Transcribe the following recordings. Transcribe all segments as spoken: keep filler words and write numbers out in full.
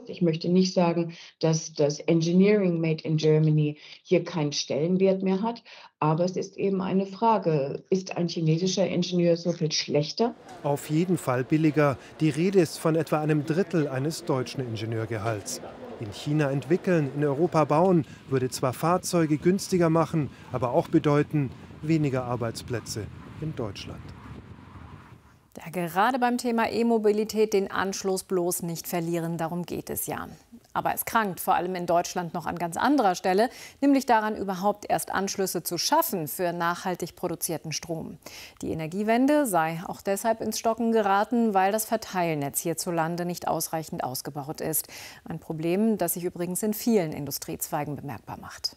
unterstützt. Ich möchte nicht sagen, dass das Engineering made in Germany hier keinen Stellenwert mehr hat, aber es ist eben eine Frage: Ist ein chinesischer Ingenieur so viel schlechter? Auf jeden Fall billiger. Die Rede ist von etwa einem Drittel eines deutschen Ingenieurgehalts. In China entwickeln, in Europa bauen, würde zwar Fahrzeuge günstiger machen, aber auch bedeuten weniger Arbeitsplätze in Deutschland. Ja, gerade beim Thema E-Mobilität den Anschluss bloß nicht verlieren, darum geht es ja. Aber es krankt vor allem in Deutschland noch an ganz anderer Stelle, nämlich daran, überhaupt erst Anschlüsse zu schaffen für nachhaltig produzierten Strom. Die Energiewende sei auch deshalb ins Stocken geraten, weil das Verteilnetz hierzulande nicht ausreichend ausgebaut ist. Ein Problem, das sich übrigens in vielen Industriezweigen bemerkbar macht.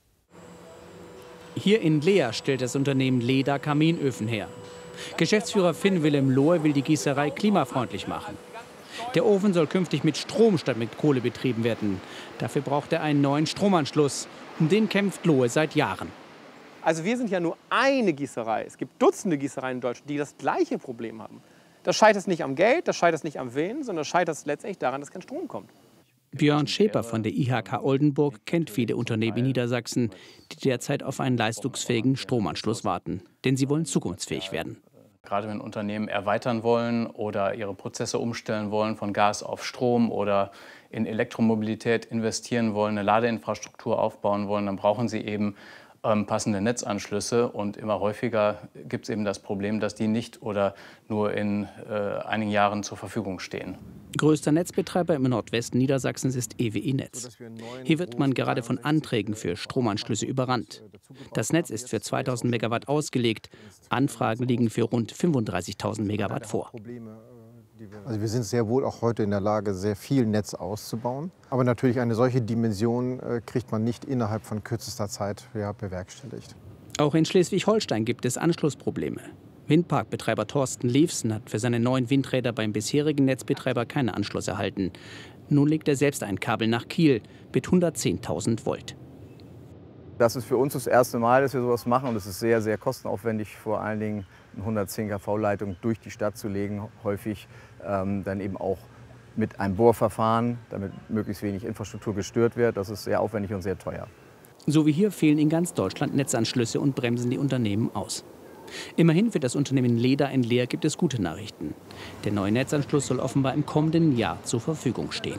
Hier in Leer stellt das Unternehmen Leda Kaminöfen her. Geschäftsführer Finn Willem Lohe will die Gießerei klimafreundlich machen. Der Ofen soll künftig mit Strom statt mit Kohle betrieben werden. Dafür braucht er einen neuen Stromanschluss. Um den kämpft Lohe seit Jahren. Also wir sind ja nur eine Gießerei. Es gibt Dutzende Gießereien in Deutschland, die das gleiche Problem haben. Das scheitert nicht am Geld, das scheitert nicht am Willen, sondern das scheitert letztendlich daran, dass kein Strom kommt. Björn Schäper von der I H K Oldenburg kennt viele Unternehmen in Niedersachsen, die derzeit auf einen leistungsfähigen Stromanschluss warten. Denn sie wollen zukunftsfähig werden. Gerade wenn Unternehmen erweitern wollen oder ihre Prozesse umstellen wollen von Gas auf Strom oder in Elektromobilität investieren wollen, eine Ladeinfrastruktur aufbauen wollen, dann brauchen sie eben ähm, passende Netzanschlüsse. Und immer häufiger gibt es eben das Problem, dass die nicht oder nur in äh, einigen Jahren zur Verfügung stehen. Größter Netzbetreiber im Nordwesten Niedersachsens ist E W E Netz. Hier wird man gerade von Anträgen für Stromanschlüsse überrannt. Das Netz ist für zweitausend Megawatt ausgelegt. Anfragen liegen für rund fünfunddreißigtausend Megawatt vor. Also wir sind sehr wohl auch heute in der Lage, sehr viel Netz auszubauen. Aber natürlich eine solche Dimension äh, kriegt man nicht innerhalb von kürzester Zeit ja, bewerkstelligt. Auch in Schleswig-Holstein gibt es Anschlussprobleme. Windparkbetreiber Thorsten Liefsen hat für seine neuen Windräder beim bisherigen Netzbetreiber keinen Anschluss erhalten. Nun legt er selbst ein Kabel nach Kiel mit hundertzehntausend Volt. Das ist für uns das erste Mal, dass wir sowas machen, und es ist sehr, sehr kostenaufwendig, vor allen Dingen eine hundertzehn Kilovolt-Leitung durch die Stadt zu legen, häufig ähm, dann eben auch mit einem Bohrverfahren, damit möglichst wenig Infrastruktur gestört wird. Das ist sehr aufwendig und sehr teuer. So wie hier fehlen in ganz Deutschland Netzanschlüsse und bremsen die Unternehmen aus. Immerhin für das Unternehmen Leda in Leer gibt es gute Nachrichten. Der neue Netzanschluss soll offenbar im kommenden Jahr zur Verfügung stehen.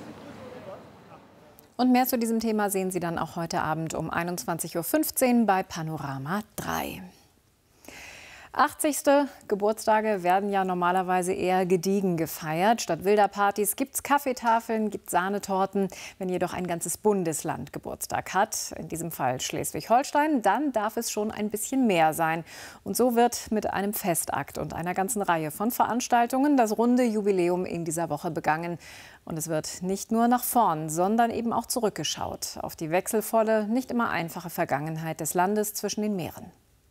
Und mehr zu diesem Thema sehen Sie dann auch heute Abend um einundzwanzig Uhr fünfzehn bei Panorama drei. achtzigste Geburtstage werden ja normalerweise eher gediegen gefeiert. Statt wilder Partys gibt es Kaffeetafeln, gibt Sahnetorten. Wenn jedoch ein ganzes Bundesland Geburtstag hat, in diesem Fall Schleswig-Holstein, dann darf es schon ein bisschen mehr sein. Und so wird mit einem Festakt und einer ganzen Reihe von Veranstaltungen das runde Jubiläum in dieser Woche begangen. Und es wird nicht nur nach vorn, sondern eben auch zurückgeschaut auf die wechselvolle, nicht immer einfache Vergangenheit des Landes zwischen den Meeren.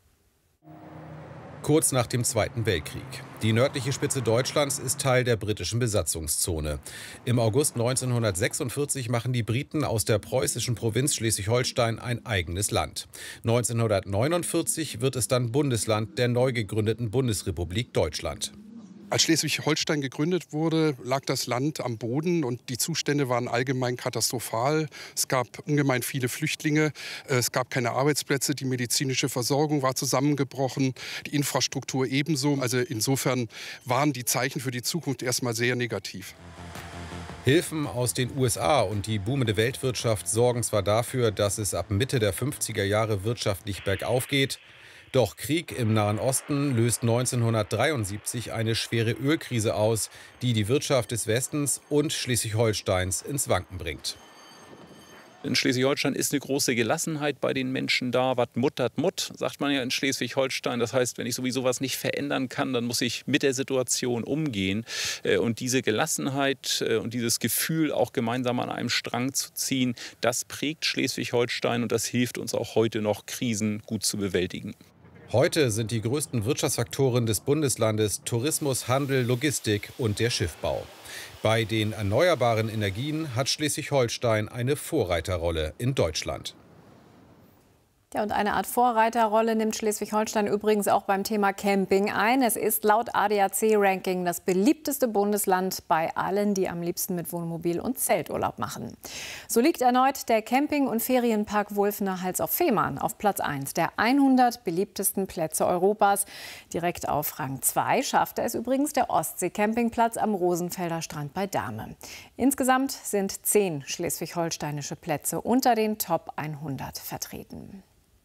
Kurz nach dem Zweiten Weltkrieg. Die nördliche Spitze Deutschlands ist Teil der britischen Besatzungszone. Im August neunzehnhundertsechsundvierzig machen die Briten aus der preußischen Provinz Schleswig-Holstein ein eigenes Land. neunzehnhundertneunundvierzig wird es dann Bundesland der neu gegründeten Bundesrepublik Deutschland. Als Schleswig-Holstein gegründet wurde, lag das Land am Boden und die Zustände waren allgemein katastrophal. Es gab ungemein viele Flüchtlinge, es gab keine Arbeitsplätze, die medizinische Versorgung war zusammengebrochen, die Infrastruktur ebenso. Also insofern waren die Zeichen für die Zukunft erstmal sehr negativ. Hilfen aus den U S A und die boomende Weltwirtschaft sorgen zwar dafür, dass es ab Mitte der fünfziger Jahre wirtschaftlich bergauf geht. Doch Krieg im Nahen Osten löst neunzehnhundertdreiundsiebzig eine schwere Ölkrise aus, die die Wirtschaft des Westens und Schleswig-Holsteins ins Wanken bringt. In Schleswig-Holstein ist eine große Gelassenheit bei den Menschen da. Was muttert Mutt, sagt man ja in Schleswig-Holstein. Das heißt, wenn ich sowieso was nicht verändern kann, dann muss ich mit der Situation umgehen. Und diese Gelassenheit und dieses Gefühl, auch gemeinsam an einem Strang zu ziehen, das prägt Schleswig-Holstein und das hilft uns auch heute noch, Krisen gut zu bewältigen. Heute sind die größten Wirtschaftsfaktoren des Bundeslandes Tourismus, Handel, Logistik und der Schiffbau. Bei den erneuerbaren Energien hat Schleswig-Holstein eine Vorreiterrolle in Deutschland. Ja, und eine Art Vorreiterrolle nimmt Schleswig-Holstein übrigens auch beim Thema Camping ein. Es ist laut A D A C-Ranking das beliebteste Bundesland bei allen, die am liebsten mit Wohnmobil und Zelturlaub machen. So liegt erneut der Camping- und Ferienpark Wulfener-Hals auf Fehmarn auf Platz eins der hundert beliebtesten Plätze Europas. Direkt auf Rang zwei schaffte es übrigens der Ostsee-Campingplatz am Rosenfelder Strand bei Dahme. Insgesamt sind zehn schleswig-holsteinische Plätze unter den Top hundert vertreten.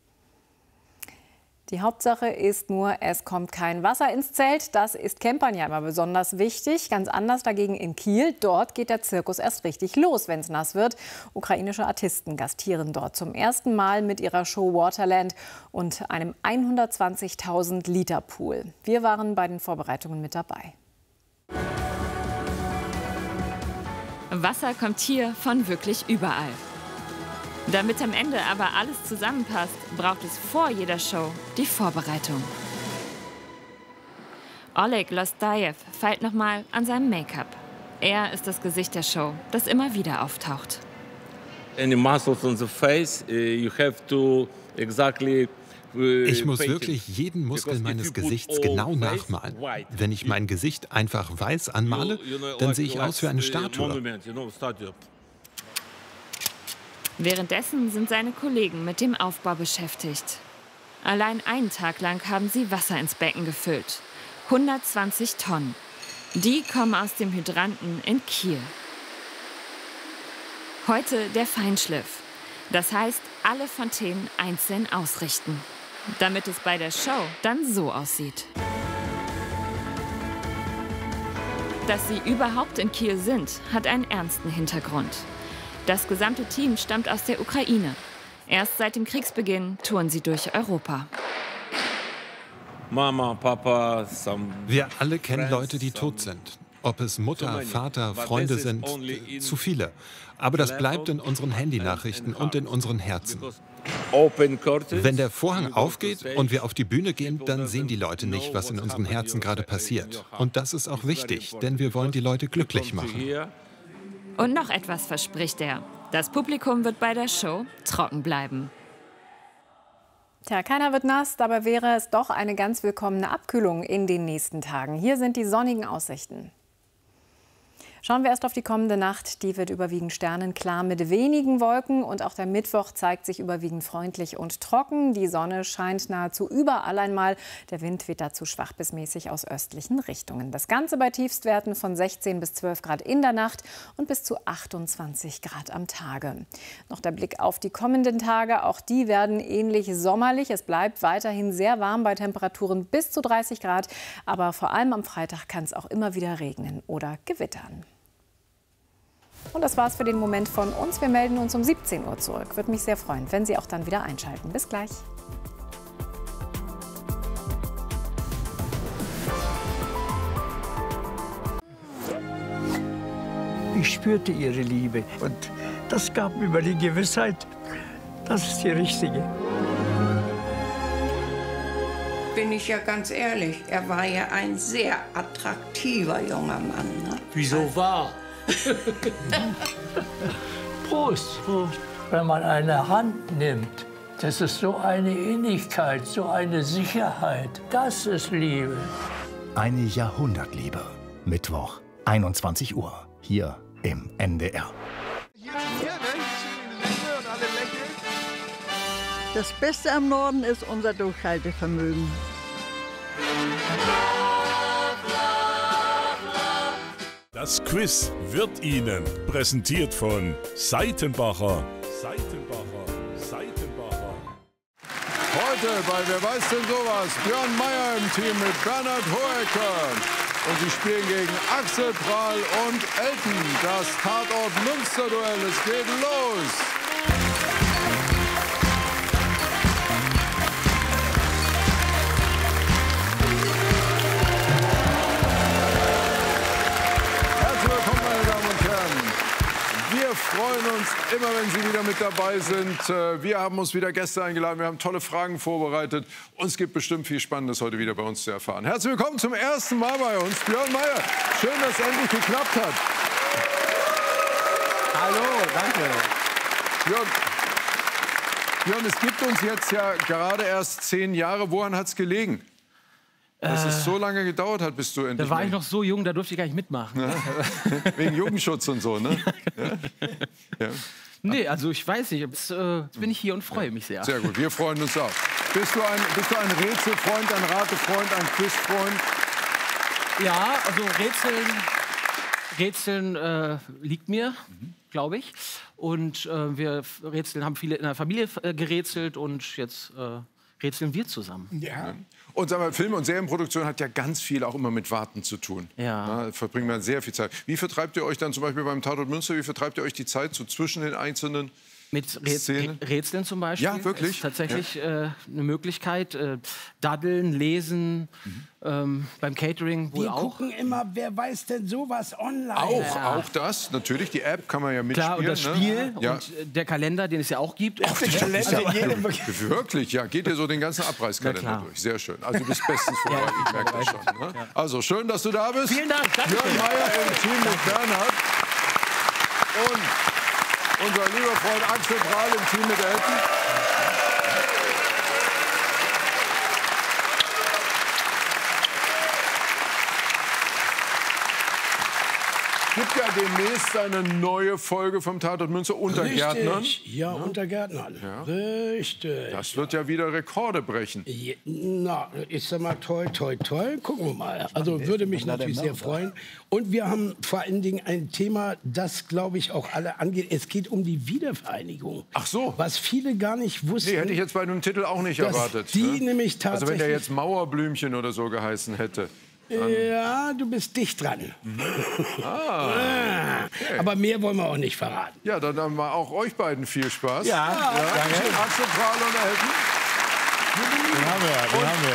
Die Hauptsache ist nur, es kommt kein Wasser ins Zelt. Das ist Campern ja immer besonders wichtig. Ganz anders dagegen in Kiel. Dort geht der Zirkus erst richtig los, wenn es nass wird. Ukrainische Artisten gastieren dort zum ersten Mal mit ihrer Show Waterland und einem hundertzwanzigtausend Liter Pool. Wir waren bei den Vorbereitungen mit dabei. Wasser kommt hier von wirklich überall. Damit am Ende aber alles zusammenpasst, braucht es vor jeder Show die Vorbereitung. Oleg Losdajew feilt nochmal an seinem Make-up. Er ist das Gesicht der Show, das immer wieder auftaucht. Any muscles on the face, you have to exactly Ich muss wirklich jeden Muskel meines Gesichts genau nachmalen. Wenn ich mein Gesicht einfach weiß anmale, dann sehe ich aus wie eine Statue. Währenddessen sind seine Kollegen mit dem Aufbau beschäftigt. Allein einen Tag lang haben sie Wasser ins Becken gefüllt. hundertzwanzig Tonnen. Die kommen aus dem Hydranten in Kiel. Heute der Feinschliff. Das heißt, alle Fontänen einzeln ausrichten, damit es bei der Show dann so aussieht. Dass sie überhaupt in Kiel sind, hat einen ernsten Hintergrund. Das gesamte Team stammt aus der Ukraine. Erst seit dem Kriegsbeginn touren sie durch Europa. Mama, Papa, some Wir alle kennen Leute, die tot sind. Ob es Mutter, Vater, Freunde sind, zu viele. Aber das bleibt in unseren Handynachrichten und in unseren Herzen. Wenn der Vorhang aufgeht und wir auf die Bühne gehen, dann sehen die Leute nicht, was in unseren Herzen gerade passiert. Und das ist auch wichtig, denn wir wollen die Leute glücklich machen. Und noch etwas verspricht er. Das Publikum wird bei der Show trocken bleiben. Tja, keiner wird nass, dabei wäre es doch eine ganz willkommene Abkühlung in den nächsten Tagen. Hier sind die sonnigen Aussichten. Schauen wir erst auf die kommende Nacht. Die wird überwiegend sternenklar mit wenigen Wolken. Und auch der Mittwoch zeigt sich überwiegend freundlich und trocken. Die Sonne scheint nahezu überall einmal. Der Wind weht dazu schwach bis mäßig aus östlichen Richtungen. Das Ganze bei Tiefstwerten von sechzehn bis zwölf Grad in der Nacht und bis zu achtundzwanzig Grad am Tage. Noch der Blick auf die kommenden Tage. Auch die werden ähnlich sommerlich. Es bleibt weiterhin sehr warm bei Temperaturen bis zu dreißig Grad. Aber vor allem am Freitag kann es auch immer wieder regnen oder gewittern. Und das war's für den Moment von uns. Wir melden uns um siebzehn Uhr zurück. Würde mich sehr freuen, wenn Sie auch dann wieder einschalten. Bis gleich. Ich spürte ihre Liebe und das gab mir immer die Gewissheit, das ist die richtige. Bin ich ja ganz ehrlich, er war ja ein sehr attraktiver junger Mann. Ne? Wieso war? Prost. Prost! Wenn man eine Hand nimmt, das ist so eine Innigkeit, so eine Sicherheit. Das ist Liebe. Eine Jahrhundertliebe. Mittwoch, einundzwanzig Uhr, hier im N D R. Das Beste am Norden ist unser Durchhaltevermögen. Das Quiz wird Ihnen präsentiert von Seitenbacher. Seitenbacher, Seitenbacher. Heute bei Wer weiß denn sowas? Björn Mayer im Team mit Bernhard Hoeker. Und sie spielen gegen Axel Prahl und Elton. Das Tatort-Münster-Duell. Es geht los. Wir freuen uns immer, wenn Sie wieder mit dabei sind. Wir haben uns wieder Gäste eingeladen, wir haben tolle Fragen vorbereitet. Und es gibt bestimmt viel Spannendes heute wieder bei uns zu erfahren. Herzlich willkommen zum ersten Mal bei uns, Björn Mayer. Schön, dass es endlich geklappt hat. Hallo, danke. Björn, Björn, es gibt uns jetzt ja gerade erst zehn Jahre. Woran hat es gelegen? Dass äh, es so lange gedauert hat, bis du endlich... Da war ich noch so jung, da durfte ich gar nicht mitmachen. Ja. Wegen Jugendschutz und so, ne? Ja. Ja. Nee, also ich weiß nicht. Jetzt, äh, jetzt bin ich hier und freue mich sehr. Sehr gut, wir freuen uns auch. Bist du ein, bist du ein Rätselfreund, ein Ratefreund, ein Quizfreund? Ja, also Rätseln, Rätseln äh, liegt mir, mhm. glaube ich. Und äh, wir Rätseln, haben viele in der Familie äh, gerätselt und jetzt äh, rätseln wir zusammen. Ja. Und sagen wir, Film- und Serienproduktion hat ja ganz viel auch immer mit Warten zu tun. Ja. Da verbringt man sehr viel Zeit. Wie vertreibt ihr euch dann zum Beispiel beim Tatort Münster, wie vertreibt ihr euch die Zeit so zwischen den einzelnen Mit Rätseln? Rätseln zum Beispiel. Ja, wirklich? Ist tatsächlich ja. äh, eine Möglichkeit. Äh, daddeln, lesen, mhm. ähm, beim Catering wohl Die auch. gucken immer, wer weiß denn sowas online? Auch, ja. auch das, natürlich. Die App kann man ja mitspielen. Klar, und das Spiel ne? ja. und der Kalender, den es ja auch gibt. Ach, der Kalender, also, jedem wirklich, ja. Geht dir so den ganzen Abreißkalender durch. Sehr schön. Also du bist bestens vorbereitet, ja, ich merke das schon. Ne? Ja. Also schön, dass du da bist. Vielen Dank. Jörn Meier im Team mit Bernhard. Und unser lieber Freund Axel Prahl im Team mit Elton. Es gibt ja demnächst eine neue Folge vom Tatort Münster unter Richtig. Gärtnern. Ja, ja, unter Gärtnern. Ja. Richtig. Das wird ja wieder Rekorde brechen. Ja, na, ich sag mal, toll, toll, toll. Gucken wir mal. Also würde mich natürlich sehr freuen. Und wir haben vor allen Dingen ein Thema, das, glaube ich, auch alle angeht. Es geht um die Wiedervereinigung. Ach so. Was viele gar nicht wussten. Nee, hätte ich jetzt bei dem Titel auch nicht erwartet. Die ne? nämlich tatsächlich... Also wenn der jetzt Mauerblümchen oder so geheißen hätte. Ja, du bist dicht dran. Mhm. Ah, okay. Aber mehr wollen wir auch nicht verraten. Ja, dann haben wir auch euch beiden viel Spaß. Ja, ja. Danke. Axel Prahl und Elton. Den haben wir, den haben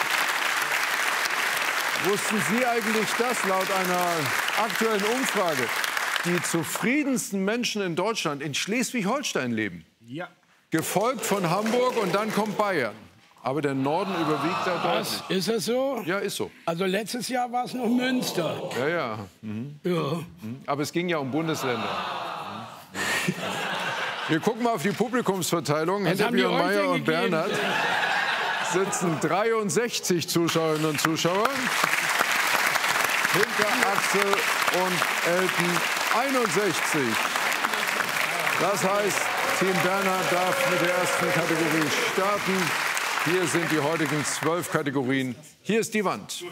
wir. Wussten Sie eigentlich, dass laut einer aktuellen Umfrage die zufriedensten Menschen in Deutschland in Schleswig-Holstein leben? Ja. Gefolgt von Hamburg und dann kommt Bayern. Aber der Norden überwiegt da deutlich. Was? Ist das so? Ja, ist so. Also letztes Jahr war es noch Münster. Ja, ja. Mhm. Ja. Mhm. Aber es ging ja um Bundesländer. Wir gucken mal auf die Publikumsverteilung. Hinter Björn Meier und Bernhard sitzen dreiundsechzig Zuschauerinnen und Zuschauer. Hinter Axel und Elton einundsechzig. Das heißt, Team Bernhard darf mit der ersten Kategorie starten. Hier sind die heutigen zwölf Kategorien. Hier ist die Wand.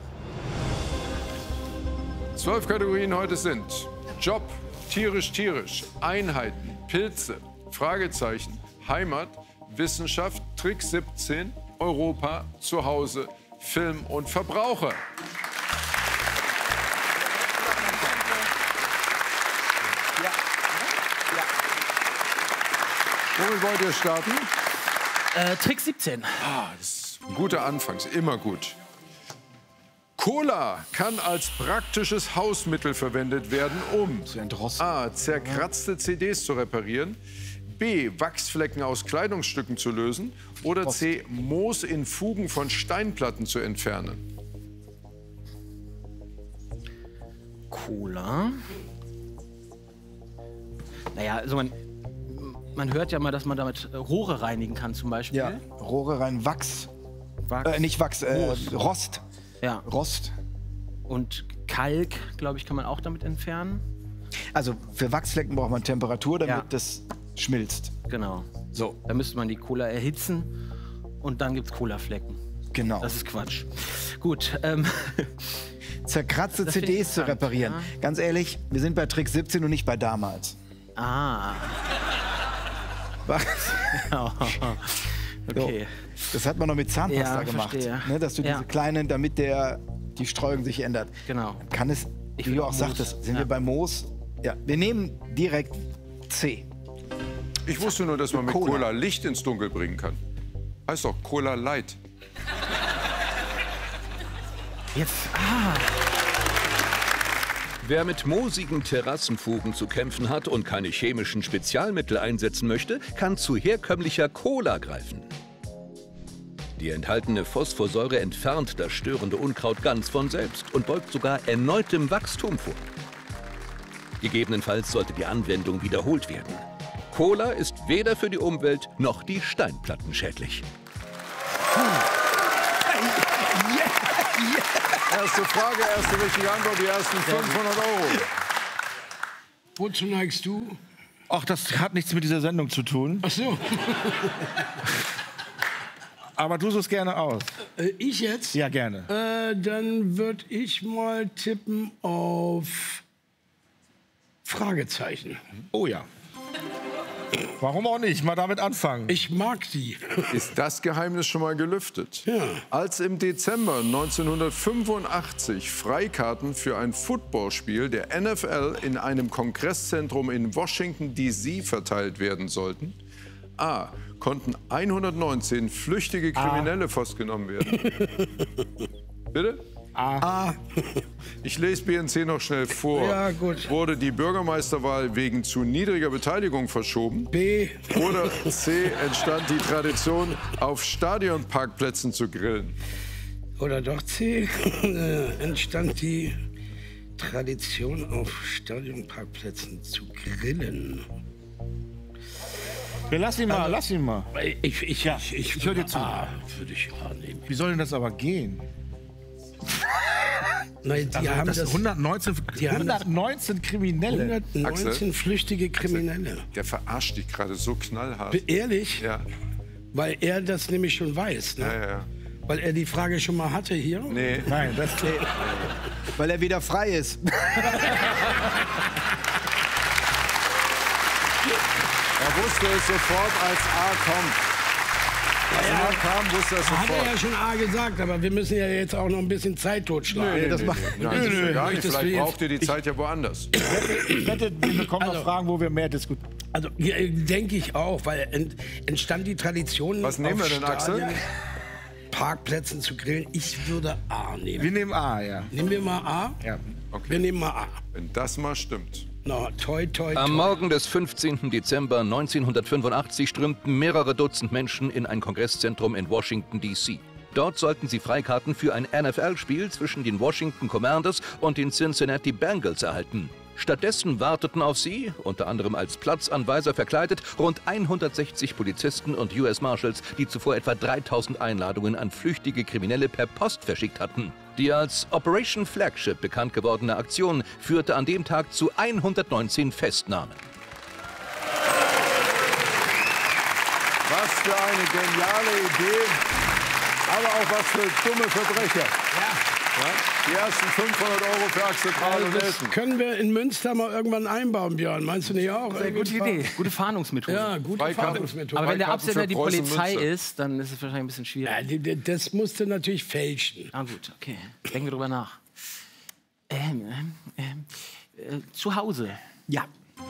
Zwölf Kategorien heute sind Job, tierisch-tierisch, Einheiten, Pilze, Fragezeichen, Heimat, Wissenschaft, Trick siebzehn, Europa, Zuhause, Film und Verbraucher. Womit wollt ihr starten? Äh, Trick siebzehn. Ah, das ist ein guter Anfang, ist immer gut. Cola kann als praktisches Hausmittel verwendet werden, um A. zerkratzte C Ds zu reparieren, B. Wachsflecken aus Kleidungsstücken zu lösen oder C. Moos in Fugen von Steinplatten zu entfernen. Cola. Naja, also man, man hört ja mal, dass man damit Rohre reinigen kann zum Beispiel. Ja, Rohre rein, Wachs. Wachs. Äh, nicht Wachs, äh, Moos. Rost. Ja. Rost. Und Kalk, glaube ich, kann man auch damit entfernen. Also für Wachsflecken braucht man Temperatur, damit Ja. das schmilzt. Genau. So. Da müsste man die Cola erhitzen und dann gibt es Colaflecken. Genau. Das ist Quatsch. Gut. Ähm, Zerkratzte Das C finde ich Ds zu interessant, reparieren. ja. Ganz ehrlich, wir sind bei Trick siebzehn und nicht bei damals. ah. Was? Okay. So, das hat man noch mit Zahnpasta Ja, gemacht. verstehe. Ne, dass du Ja. diese kleinen, damit der, die Streuung sich ändert. Genau. Kann es, Ich wie will du auch auch Moos. sagtest, sind Ja. wir bei Moos? Ja, wir nehmen direkt C. Ich wusste nur, dass man mit Cola. Cola Licht ins Dunkel bringen kann. Heißt doch Cola Light. Jetzt. Ah. Wer mit moosigen Terrassenfugen zu kämpfen hat und keine chemischen Spezialmittel einsetzen möchte, kann zu herkömmlicher Cola greifen. Die enthaltene Phosphorsäure entfernt das störende Unkraut ganz von selbst und beugt sogar erneutem Wachstum vor. Gegebenenfalls sollte die Anwendung wiederholt werden. Cola ist weder für die Umwelt noch die Steinplatten schädlich. Erste Frage, erste richtige Antwort, die ersten fünfhundert Euro. Wozu neigst du? Ach, das hat nichts mit dieser Sendung zu tun. Ach so. Aber du suchst gerne aus. Äh, ich jetzt? Ja, gerne. Äh, dann würde ich mal tippen auf Fragezeichen. Oh ja. Warum auch nicht? Mal damit anfangen. Ich mag die. Ist das Geheimnis schon mal gelüftet? Ja. Als im Dezember neunzehnhundertfünfundachtzig Freikarten für ein Footballspiel der N F L in einem Kongresszentrum in Washington D C verteilt werden sollten, A. konnten hundertneunzehn flüchtige Kriminelle festgenommen werden. Bitte? A. A. Ich lese B N C noch schnell vor. Ja, gut. Wurde die Bürgermeisterwahl wegen zu niedriger Beteiligung verschoben? B. Oder C. Entstand die Tradition, auf Stadionparkplätzen zu grillen? Oder doch C. Entstand die Tradition, auf Stadionparkplätzen zu grillen. Ja, lass ihn mal, lass ihn mal. Ich, ich, ja, ich, ich, ich höre dir zu. A, würde ich A nehmen. Wie soll denn das aber gehen? Nein, die also, haben das das, hundertneunzehn, die haben hundertneunzehn Kriminelle. hundertneunzehn Axel? flüchtige Kriminelle. Der verarscht dich gerade so knallhart. Ehrlich? Ja. Weil er das nämlich schon weiß. Ne? Ja, ja, ja. Weil er die Frage schon mal hatte hier. Nee. Nein, das nee. Weil er wieder frei ist. Er wusste es sofort, als A kommt. Als Ja, A kam, wusste er Hat sofort. er ja schon A gesagt, aber wir müssen ja jetzt auch noch ein bisschen Zeit totschlagen. Nee, das nee, macht, nee. Nein, nö, das ist nö, gar nicht. möchtest du Vielleicht jetzt- braucht ihr die Zeit ja woanders. Ich wette, wir bekommen noch Fragen, wo wir mehr diskutieren. Also, ja, denke ich auch, weil ent, entstand die Tradition. Was nehmen auf wir denn, Axel? Stadien, Parkplätzen zu grillen. Ich würde A nehmen. Wir nehmen A, ja. Nehmen wir mal A? Ja. Okay. Wir nehmen mal A. Wenn das mal stimmt. Na, toi, toi, toi. Am Morgen des fünfzehnten Dezember neunzehnhundertfünfundachtzig strömten mehrere Dutzend Menschen in ein Kongresszentrum in Washington D C Dort sollten sie Freikarten für ein N F L-Spiel zwischen den Washington Commanders und den Cincinnati Bengals erhalten. Stattdessen warteten auf sie, unter anderem als Platzanweiser verkleidet, rund hundertsechzig Polizisten und U S Marshals, die zuvor etwa dreitausend Einladungen an flüchtige Kriminelle per Post verschickt hatten. Die als Operation Flagship bekannt gewordene Aktion führte an dem Tag zu hundertneunzehn Festnahmen. Was für eine geniale Idee, aber auch was für dumme Verbrecher. Ja. Ja? Die ersten fünfhundert Euro für Axel Prahl Also und das Elton. können wir in Münster mal irgendwann einbauen, Björn. Meinst du nicht auch? Sehr gute Idee. Gute Fahndungsmethode. Ja, gute Freikarten. Fahndungsmethode. Aber wenn der Freikarten Absender für die Preußen Polizei Münster. ist, dann ist es wahrscheinlich ein bisschen schwierig. Ja, die- die- das musst du natürlich fälschen. Ah gut, okay. Denken wir drüber nach. Ähm, ähm, ähm, äh, zu Hause. Ja.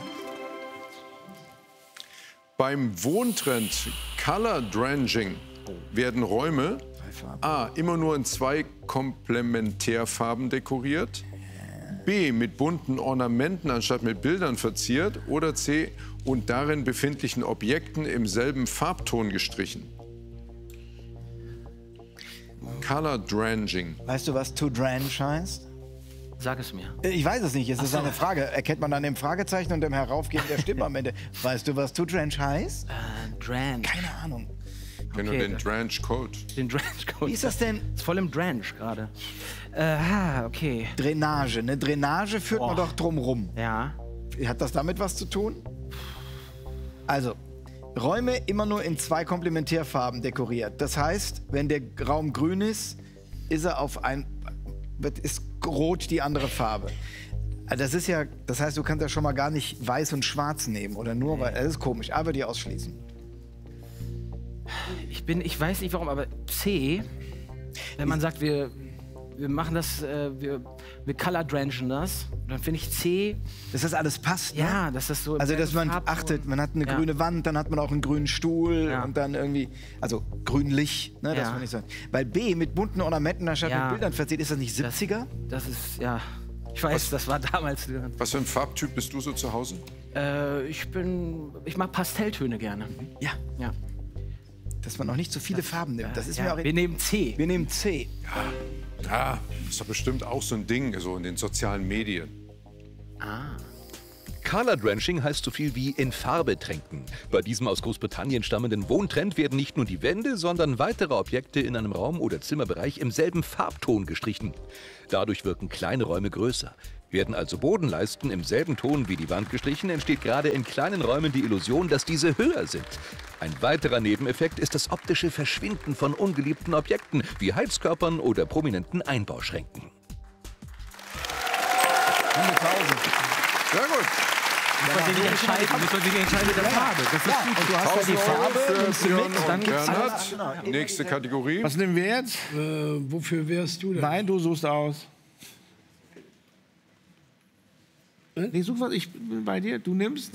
Beim Wohntrend Color Drenching werden Räume A. immer nur in zwei Komplementärfarben dekoriert, B. mit bunten Ornamenten anstatt mit Bildern verziert oder C. und darin befindlichen Objekten im selben Farbton gestrichen. Color Drenching. Weißt du, was to drench heißt? Sag es mir. Ich weiß es nicht, es Ach ist so. eine Frage. Erkennt man an dem Fragezeichen und dem Heraufgehen der Stimme am Ende. Weißt du, was to drench heißt? Äh, Drench. Keine Ahnung. Ich kenne Okay, nur den das- Drench Code. Den Drench Code. Wie ist das denn? Ist voll im Drench gerade. Äh, ah, okay. Drainage. Eine Drainage führt man Boah. doch drumrum. Ja. Hat das damit was zu tun? Also, Räume immer nur in zwei Komplementärfarben dekoriert. Das heißt, wenn der Raum grün ist, ist er auf ein, wird- ist rot die andere Farbe. Also Das ist ja, das heißt, du kannst ja schon mal gar nicht weiß und schwarz nehmen oder nur, weil das ist komisch, aber die ausschließen. Ich bin, ich weiß nicht warum, aber C, wenn man sagt, wir, wir machen das, äh, wir, wir color drenchen das, dann finde ich C. Dass das alles passt, ne? Ja, dass das so. im Also, dass man Farbton- achtet, man hat eine Ja. grüne Wand, dann hat man auch einen grünen Stuhl Ja. und dann irgendwie, also grünlich, ne, das Ja. finde ich so. Weil B mit bunten Ornamenten anstatt Ja. mit Bildern verzieht, ist das nicht siebziger? Das ist, ja. Ich weiß, das war damals. Was für ein Farbtyp bist du so zu Hause? Äh, ich bin. Ich mag Pastelltöne gerne. Ja. Ja. Dass man auch nicht so viele Farben nimmt. Das ist ja. mir auch. Wir nehmen C. Wir nehmen C. Ja, das ist doch bestimmt auch so ein Ding so in den sozialen Medien. Ah. Color Drenching heißt so viel wie in Farbe tränken. Bei diesem aus Großbritannien stammenden Wohntrend werden nicht nur die Wände, sondern weitere Objekte in einem Raum oder Zimmerbereich im selben Farbton gestrichen. Dadurch wirken kleine Räume größer. Werden also Bodenleisten im selben Ton wie die Wand gestrichen, entsteht gerade in kleinen Räumen die Illusion, dass diese höher sind. Ein weiterer Nebeneffekt ist das optische Verschwinden von ungeliebten Objekten wie Heizkörpern oder prominenten Einbauschränken. Sehr gut. Muss man sich entscheiden, muss man sich entscheiden mit der Farbe. Das ist ja, gut. Du hast ja die Farbe, für Björn und dann und Bernhard. Nächste Kategorie. Was nehmen wir jetzt? Äh, wofür wärst du denn? Nein, du suchst aus. Hm? Nee, such was, ich bin bei dir. Du nimmst?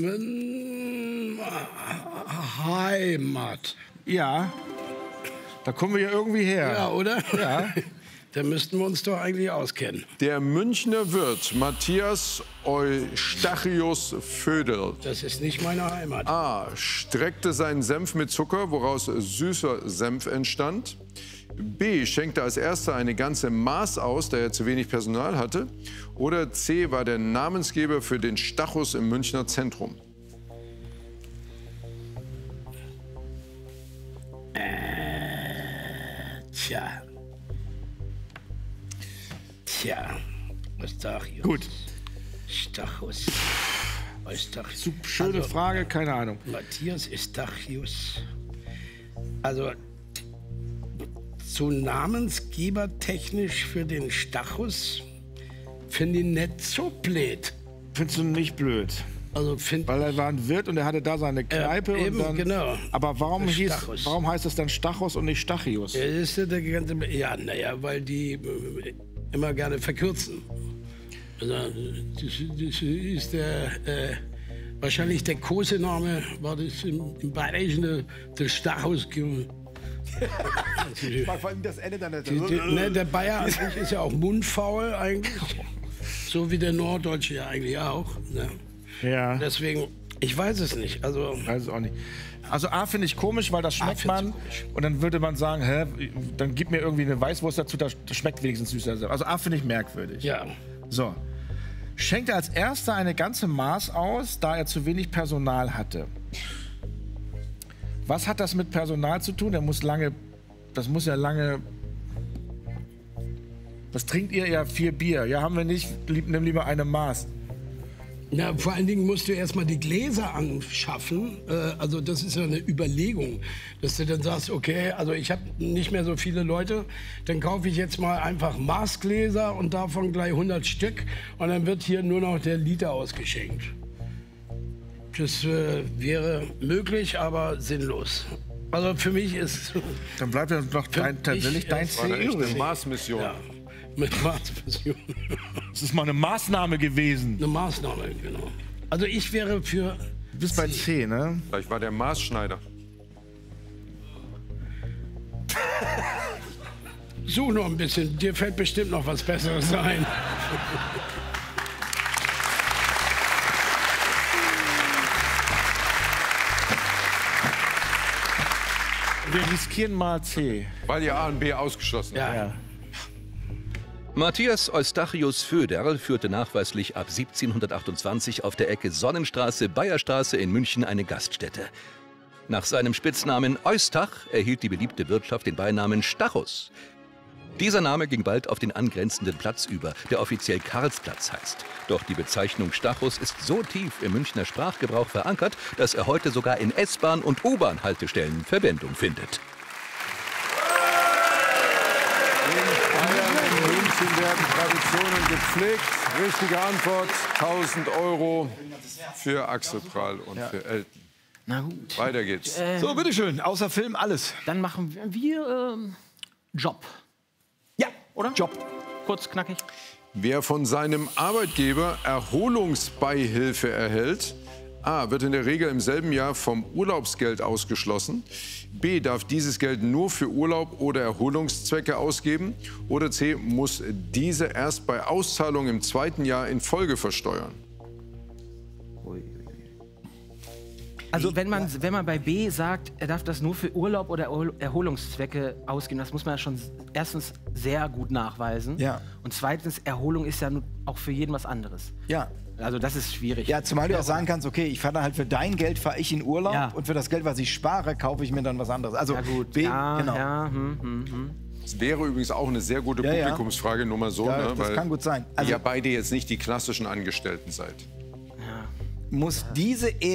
Heimat. Ja. Da kommen wir ja irgendwie her. Ja, oder? Ja. Da müssten wir uns doch eigentlich auskennen. Der Münchner Wirt Matthias Eustachius Föderl. Das ist nicht meine Heimat. A. Streckte seinen Senf mit Zucker, woraus süßer Senf entstand. B. Schenkte als erster eine ganze Maß aus, da er zu wenig Personal hatte. Oder C. War der Namensgeber für den Stachus im Münchner Zentrum. Äh, tja. Tja, Eustachius. Gut. Stachus. Eustachius. Schöne also, Frage, keine Ahnung. Matthias Eustachius. Also, so namensgebertechnisch für den Stachus finde ich nicht so blöd. Findest du nicht blöd? Also find Weil er war ein Wirt und er hatte da seine Kneipe. Äh, eben, und dann, genau. Aber warum, hieß, Stachus. warum heißt es dann Stachus und nicht Stachius? Ja, das ist der ganze, ja, naja, weil die äh, immer gerne verkürzen. Also, das, das ist der, äh, wahrscheinlich der Kosename, war das im, im Bayerischen der, der Stachus. Ich mag vor allem das Ende dann. Die, die, ne, der Bayer an sich ist ja auch mundfaul eigentlich. So wie der Norddeutsche ja eigentlich auch. Ne? Ja. Deswegen, ich weiß es nicht. Also, weiß es auch nicht. Also A finde ich komisch, weil das schmeckt man. Und dann würde man sagen, hä, dann gib mir irgendwie eine Weißwurst dazu, das schmeckt wenigstens süßer. Also A finde ich merkwürdig. Ja. So. Schenkt er als erster eine ganze Maß aus, da er zu wenig Personal hatte. Was hat das mit Personal zu tun? Der muss lange, das muss ja lange. Was trinkt ihr? Ja, vier Bier. Ja, haben wir nicht. Lieb, nimm lieber eine Maß. Na, vor allen Dingen musst du erstmal die Gläser anschaffen. Äh, also das ist ja eine Überlegung, dass du dann sagst, okay, also ich habe nicht mehr so viele Leute, dann kaufe ich jetzt mal einfach Maßgläser und davon gleich hundert Stück und dann wird hier nur noch der Liter ausgeschenkt. Das äh, wäre möglich, aber sinnlos. Also für mich ist... Dann bleibt ja noch dein, tatsächlich dein C übrig. Eine Maßmission. Ja, mit Maßmission. Das ist mal eine Maßnahme gewesen. Eine Maßnahme, genau. Also ich wäre für... Du bist bei C, ne? Vielleicht war der Maßschneider. Such noch ein bisschen, dir fällt bestimmt noch was Besseres ein. Wir riskieren mal C. Weil ihr A und B ausgeschlossen ja. habt. Ja. Matthias Eustachius Föderl führte nachweislich ab siebzehnhundertachtundzwanzig auf der Ecke Sonnenstraße, Bayerstraße in München eine Gaststätte. Nach seinem Spitznamen Eustach erhielt die beliebte Wirtschaft den Beinamen Stachus. Dieser Name ging bald auf den angrenzenden Platz über, der offiziell Karlsplatz heißt. Doch die Bezeichnung Stachus ist so tief im Münchner Sprachgebrauch verankert, dass er heute sogar in S-Bahn- und U-Bahn-Haltestellen Verwendung findet. In München werden Traditionen gepflegt. Richtige Antwort, tausend Euro für Axel Prahl und ja. für Elton. Na gut. Weiter geht's. Äh, so, bitteschön, außer Film alles. Dann machen wir, wir ähm, Job. Ja, oder? Job. Kurz, knackig. Wer von seinem Arbeitgeber Erholungsbeihilfe erhält, A. wird in der Regel im selben Jahr vom Urlaubsgeld ausgeschlossen. B. darf dieses Geld nur für Urlaub oder Erholungszwecke ausgeben. Oder C. muss diese erst bei Auszahlung im zweiten Jahr in Folge versteuern. Also wenn man, wenn man bei B sagt, er darf das nur für Urlaub oder Erholungszwecke ausgeben, das muss man ja schon erstens sehr gut nachweisen. Ja. Und zweitens, Erholung ist ja auch für jeden was anderes. Ja. Also das ist schwierig. Ja, zumal du auch sagen kannst, okay, ich fahre dann halt für dein Geld fahre ich in Urlaub Ja. und für das Geld, was ich spare, kaufe ich mir dann was anderes. Also Ja, gut. B, Ja, genau. ja, hm, hm, hm. Das wäre übrigens auch eine sehr gute Ja, ja. Publikumsfrage, nur mal so, Ja, ne? das weil kann gut sein. Also- ihr ja beide jetzt nicht die klassischen Angestellten seid. Muss diese Ehe